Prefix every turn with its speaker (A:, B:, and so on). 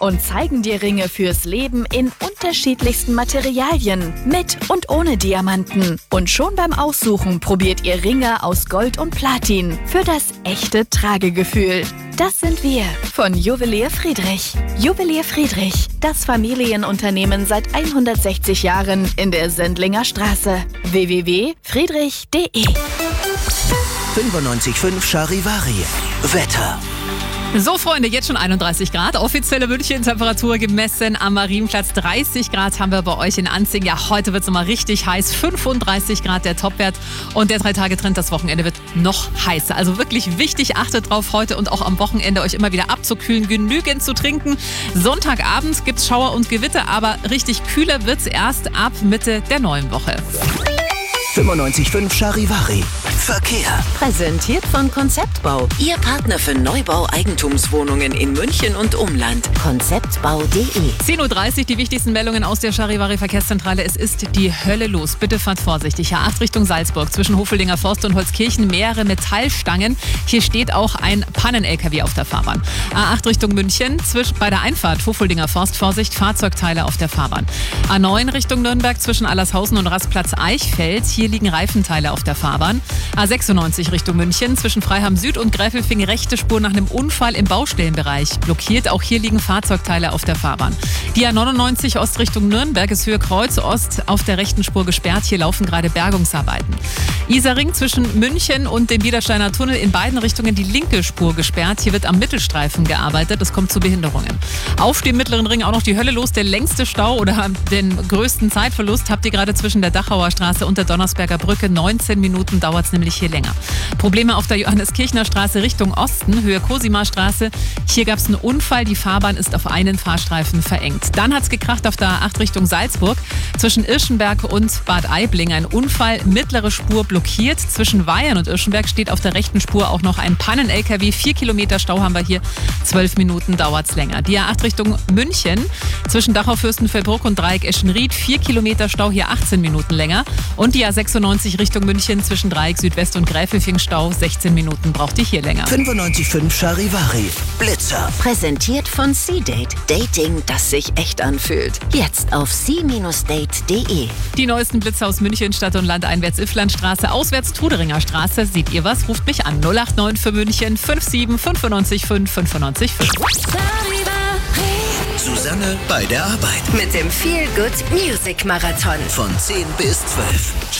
A: und zeigen dir Ringe fürs Leben in unterschiedlichsten Materialien, mit und ohne Diamanten. Und schon beim Aussuchen probiert ihr Ringe aus Gold und Platin für das echte Tragegefühl. Das sind wir von Juwelier Friedrich. Juwelier Friedrich, das Familienunternehmen seit 160 Jahren in der Sendlinger Straße. www.friedrich.de
B: 95.5 Charivari. Wetter.
C: So, Freunde, jetzt schon 31 Grad. Offizielle München-Temperatur gemessen am Marienplatz. 30 Grad haben wir bei euch in Anzing. Ja, heute wird es nochmal richtig heiß. 35 Grad der Topwert. Und der 3-Tage-Trend, das Wochenende wird noch heißer. Also wirklich wichtig, achtet drauf, heute und auch am Wochenende euch immer wieder abzukühlen, genügend zu trinken. Sonntagabend gibt es Schauer und Gewitter, aber richtig kühler wird es erst ab Mitte der neuen Woche.
B: 95.5 Charivari. Verkehr.
D: Präsentiert von Konzeptbau. Ihr Partner für Neubau Eigentumswohnungen in München und Umland. Konzeptbau.de
C: 10.30 Uhr, die wichtigsten Meldungen aus der Charivari Verkehrszentrale. Es ist die Hölle los. Bitte fahrt vorsichtig. A8 Richtung Salzburg. Zwischen Hofeldinger Forst und Holzkirchen mehrere Metallstangen. Hier steht auch ein Pannen-LKW auf der Fahrbahn. A8 Richtung München. Bei der Einfahrt Hofeldinger Forst. Vorsicht, Fahrzeugteile auf der Fahrbahn. A9 Richtung Nürnberg. Zwischen Allershausen und Rastplatz Eichfeld. Hier liegen Reifenteile auf der Fahrbahn. A96 Richtung München. Zwischen Freiham Süd und Gräfelfing rechte Spur nach einem Unfall im Baustellenbereich blockiert. Auch hier liegen Fahrzeugteile auf der Fahrbahn. Die A99 Ost Richtung Nürnberg ist Höhe Kreuz Ost auf der rechten Spur gesperrt. Hier laufen gerade Bergungsarbeiten. Isarring zwischen München und dem Biedersteiner Tunnel in beiden Richtungen die linke Spur gesperrt. Hier wird am Mittelstreifen gearbeitet. Es kommt zu Behinderungen. Auf dem Mittleren Ring auch noch die Hölle los. Der längste Stau oder den größten Zeitverlust habt ihr gerade zwischen der Dachauer Straße und der Donnersberger Brücke. 19 Minuten dauert es nämlich hier länger. Probleme auf der Johanneskirchner Straße Richtung Osten, Höhe Cosima Straße. Hier gab es einen Unfall. Die Fahrbahn ist auf einen Fahrstreifen verengt. Dann hat es gekracht auf der A8 Richtung Salzburg. Zwischen Irschenberg und Bad Aibling ein Unfall. Mittlere Spur blockiert. Zwischen Weyern und Irschenberg steht auf der rechten Spur auch noch ein Pannen-LKW. 4 Kilometer Stau haben wir hier. 12 Minuten dauert es länger. Die A8 Richtung München. Zwischen Dachau, Fürstenfeldbruck und Dreieck Eschenried. 4 Kilometer Stau, hier 18 Minuten länger. Und die A96 Richtung München zwischen Dreieck Südwest und Gräfelfing Stau. 16 Minuten braucht ihr hier länger.
B: 95.5 Charivari. Blitzer.
D: Präsentiert von C-Date. Dating, das sich echt anfühlt. Jetzt auf c-date.de.
C: Die neuesten Blitzer aus München, Stadt und Land, einwärts Ifflandstraße, auswärts Truderinger Straße. Seht ihr was? Ruft mich an. 089 für München 57 95 5 95 5.
B: Susanne bei der Arbeit.
D: Mit dem Feel Good Music Marathon.
B: Von 10 bis 12.